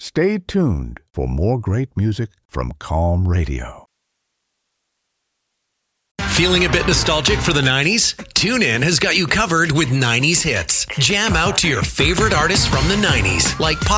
Stay tuned for more great music from Calm Radio. Feeling a bit nostalgic for the 90s? TuneIn has got you covered with 90s hits. Jam out to your favorite artists from the 90s, like Pop